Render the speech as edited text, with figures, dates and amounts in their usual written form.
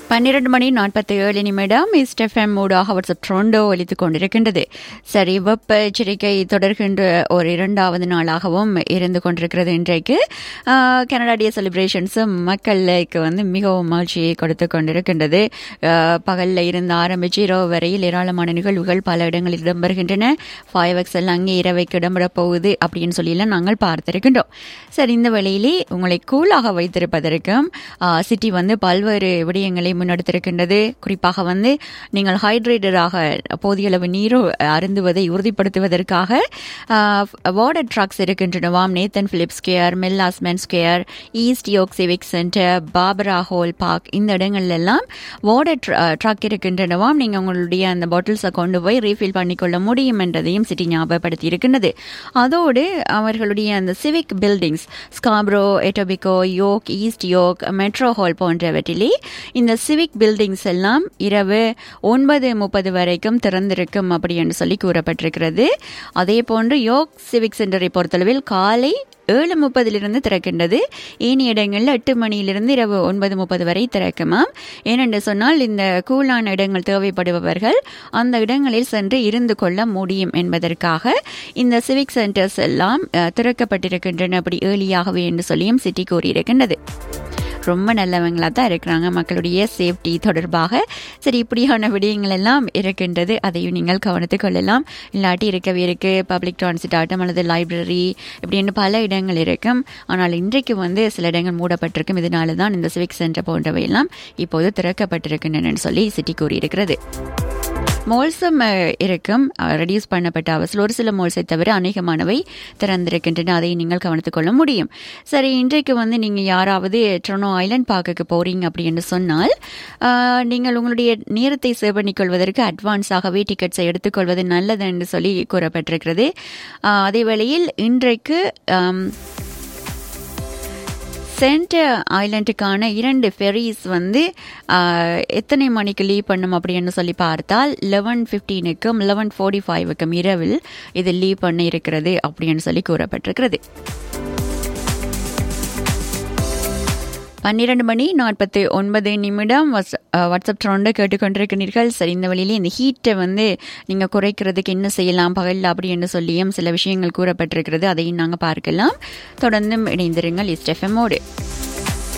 12:47 east FM ஊடாக WhatsApp ட்ரோண்டோ ஒலித்துக் கொண்டிருக்கின்றது. சரி, வெப்ப எச்சரிக்கை தொடர்கின்ற ஒரு 2வது நாளாகவும் இருந்து கொண்டிருக்கிறது. இன்றைக்கு கனடா டே செலிப்ரேஷன்ஸும் மக்களுக்கு மிகவும் மகிழ்ச்சியை கொடுத்து கொண்டிருக்கின்றது. பகலில் இருந்து ஆரம்பித்து இரவு வரையில் ஏராளமான நிகழ்வுகள் பல இடங்களில் இடம்பெறுகின்றன. ஃபயர்வர்க்ஸ் எல்லாம் அங்கே இரவைக்கு இடம்பெறப் போகுது அப்படின்னு சொல்லியெல்லாம் நாங்கள் பார்த்திருக்கின்றோம். சரி, இந்த வேளையிலே உங்களை கூலாக வைத்திருப்பதற்கும் சிட்டி பல்வேறு விடயங்களை முன்னெடுத்திருக்கின்றது. குறிப்பாக நீங்கள் ஹைட்ரேட்டடாக போதிய அளவு நீர் அருந்துவதை உறுதிப்படுத்துவதற்காக water drugs இருக்கின்றனவாம். Nathan Philip square, மெல்லாஸ்மென் square, east yoke civic centre, பாபரா whole park, இந்த இடங்கள்ல எல்லாம் வாட்டர் ட்ரக் இருக்கின்றனவாம். நீங்கள் உங்களுடைய அந்த பாட்டில்ஸை கொண்டு போய் ரீஃபில் பண்ணிக்கொள்ள முடியும் என்றதையும் சிட்டி ஞாபகப்படுத்தி இருக்கின்றது. அதோடு அவர்களுடைய அந்த civic buildings Scarborough, எட்டோபிகோ, yoke, east yoke, metro hall போன்றவற்றிலே இந்த சிவிக் பில்டிங்ஸ் எல்லாம் இரவு 9:30 வரைக்கும் திறந்திருக்கும் அப்படி என்று சொல்லி கூறப்பட்டிருக்கிறது. அதே போன்று யோக் சிவிக் சென்டரை பொறுத்தளவில் காலை 7:30 திறக்கின்றது. ஏனைய இடங்களில் 8 மணியிலிருந்து இரவு 9:30 வரை திறக்குமாம். ஏனென்று சொன்னால் இந்த கூலான இடங்கள் தேவைப்படுபவர்கள் அந்த இடங்களில் சென்று இருந்து கொள்ள முடியும் என்பதற்காக இந்த சிவிக் சென்டர்ஸ் எல்லாம் திறக்கப்பட்டிருக்கின்றன அப்படி ஏர்லியாகவே என்று சொல்லியும் சிட்டி கூறியிருக்கின்றது. ரொம்ப நல்லவங்களா தான் இருக்கிறாங்க மக்களுடைய சேஃப்டி தொடர்பாக. சரி, இப்படியான விடயங்கள் எல்லாம் இருக்கின்றது. அதையும் நீங்கள் கவனித்துக் கொள்ளலாம். இல்லாட்டி இருக்கவே இருக்கு பப்ளிக் டிரான்சிட் ஆட்டம் அல்லது லைப்ரரி இப்படின்னு பல இடங்கள் இருக்கும். ஆனால் இன்றைக்கு சில இடங்கள் மூடப்பட்டிருக்கும். இதனால தான் இந்த சிவிக் சென்டர் போன்றவையெல்லாம் இப்போது திறக்கப்பட்டிருக்கின்றன சொல்லி சிட்டி கூறியிருக்கிறது. மோல்ஸும் இருக்கும், ரெடியூஸ் பண்ணப்பட்ட அவசியம். ஒரு சில மோல்ஸை தவிர அநேகமானவை திறந்திருக்கின்றன. அதை நீங்கள் கவனித்துக் கொள்ள முடியும். சரி, இன்றைக்கு நீங்கள் யாராவது ட்ரோனோ ஐலண்ட் பார்க்குக்கு போறீங்க அப்படின்னு சொன்னால் நீங்கள் உங்களுடைய நேரத்தை சேவ் பண்ணிக்கொள்வதற்கு அட்வான்ஸாகவே டிக்கெட்ஸை எடுத்துக்கொள்வது நல்லது என்று சொல்லி கூறப்பட்டிருக்கிறது. அதே வேளையில் இன்றைக்கு சென்டர் ஐலண்டுக்கான 2 ஃபெரிஸ் எத்தனை மணிக்கு லீவ் பண்ணும் அப்படின்னு சொல்லி பார்த்தால் 11:15க்கும் 11:45க்கும் இரவில் இது லீவ் பண்ண இருக்கிறது அப்படின்னு சொல்லி கூறப்பட்டிருக்கிறது. 12:49 வாட்ஸ்அப் ட்ரோண்டை கேட்டுக்கொண்டிருக்கிறீர்கள். சரி, இந்த வழியிலே இந்த ஹீட்டை நீங்கள் குறைக்கிறதுக்கு என்ன செய்யலாம் பகலில் அப்படின்னு சொல்லியும் சில விஷயங்கள் கூறப்பட்டிருக்கிறது. அதையும் நாங்கள் பார்க்கலாம். தொடர்ந்தும் இணைந்திருங்கள் ஈஸ்ட் எஃப்எம்மோடு.